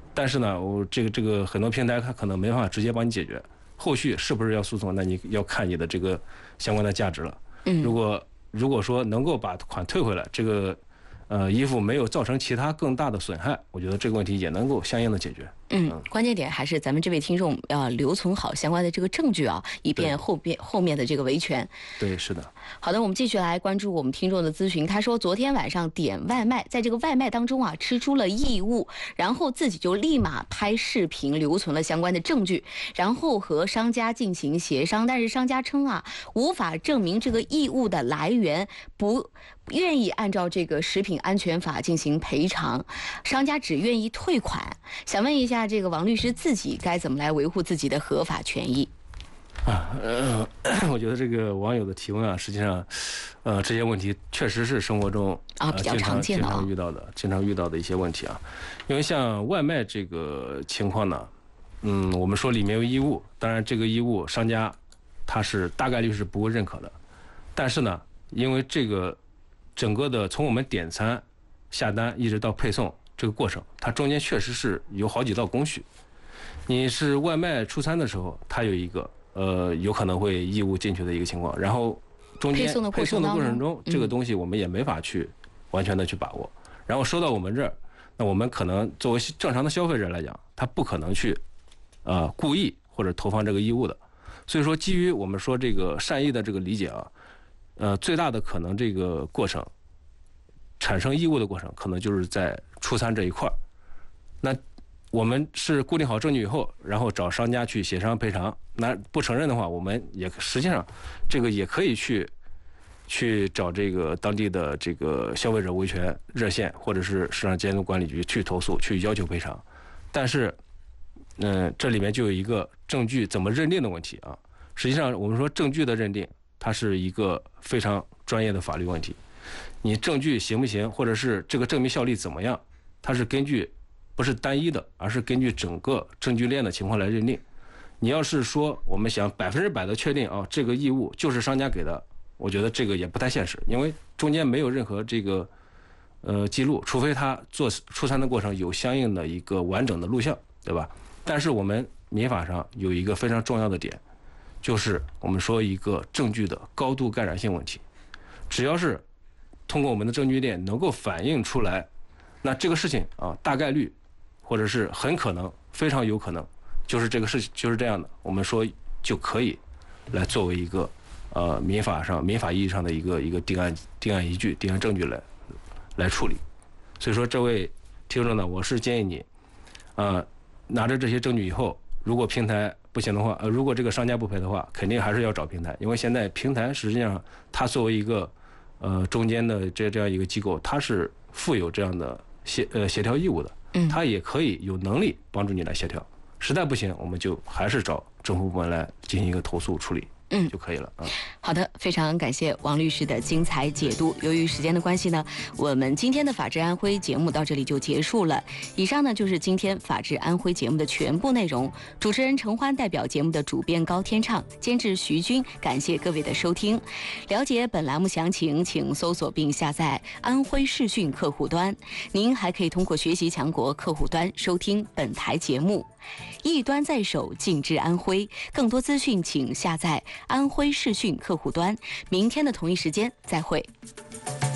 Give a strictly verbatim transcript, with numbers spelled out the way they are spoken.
但是呢，我这个这个很多平台它可能没办法直接帮你解决，后续是不是要诉讼，那你要看你的这个相关的价值了。 嗯， 如果如果说能够把款退回来，这个呃衣服没有造成其他更大的损害，我觉得这个问题也能够相应的解决。 嗯，关键点还是咱们这位听众要留存好相关的这个证据啊，以便后边后面的这个维权。 对，是的。 好的，我们继续来关注我们听众的咨询。他说，昨天晚上点外卖，在这个外卖当中啊吃出了异物，然后自己就立马拍视频留存了相关的证据，然后和商家进行协商，但是商家称啊无法证明这个异物的来源，不不愿意按照这个食品安全法进行赔偿，商家只愿意退款。想问一下，这个王律师自己该怎么来维护自己的合法权益？ 啊，呃，我觉得这个网友的提问啊，实际上，呃，这些问题确实是生活中啊比较常见的啊， 经常遇到的，经常遇到的一些问题啊。因为像外卖这个情况呢，嗯，我们说里面有异物，当然这个异物商家他是大概率是不会认可的，但是呢，因为这个整个的从我们点餐、下单一直到配送这个过程，它中间确实是有好几道工序。你是外卖出餐的时候，它有一个呃有可能会异物进去的一个情况，然后中间配送的配送的过程中， 嗯、 这个东西我们也没法去完全的去把握。然后收到我们这儿，那我们可能作为正常的消费者来讲，他不可能去呃故意或者投放这个异物的。所以说，基于我们说这个善意的这个理解啊，呃，最大的可能这个过程产生异物的过程，可能就是在出餐这一块儿。那我们是固定好证据以后，然后找商家去协商赔偿。那不承认的话，我们也实际上这个也可以去去找这个当地的这个消费者维权热线，或者是市场监督管理局去投诉，去要求赔偿。但是，嗯，这里面就有一个证据怎么认定的问题啊。实际上，我们说证据的认定，它是一个非常专业的法律问题。你证据行不行，或者是这个证明效力怎么样，它是根据不是单一的，而是根据整个证据链的情况来认定。你要是说我们想百分之百的确定啊，这个义务就是商家给的，我觉得这个也不太现实，因为中间没有任何这个呃记录，除非他做出餐的过程有相应的一个完整的录像，对吧？但是我们民法上有一个非常重要的点，就是我们说一个证据的高度盖然性问题。只要是通过我们的证据链能够反映出来，那这个事情啊，大概率或者是很可能，非常有可能，就是这个事情就是这样的，我们说就可以来作为一个呃民法上民法意义上的一个一个定案定案依据、定案证据来来处理。所以说，这位听众呢，我是建议你，呃，拿着这些证据以后，如果平台不行的话，呃，如果这个商家不赔的话，肯定还是要找平台，因为现在平台实际上它作为一个呃中间的这这样一个机构，它是负有这样的协呃协调义务的。他也可以有能力帮助你来协调，实在不行，我们就还是找政府部门来进行一个投诉处理，嗯，就可以了啊。 好的，非常感谢王律师的精彩解读。由于时间的关系呢，我们今天的法治安徽节目到这里就结束了。以上呢就是今天法治安徽节目的全部内容。主持人陈欢代表节目的主编高天畅，监制徐军，感谢各位的收听。了解本栏目详情，请搜索并下载安徽视讯客户端。您还可以通过学习强国客户端收听本台节目。一端在手，尽致安徽。更多资讯请下载安徽视讯客户端。明天的同一时间再会。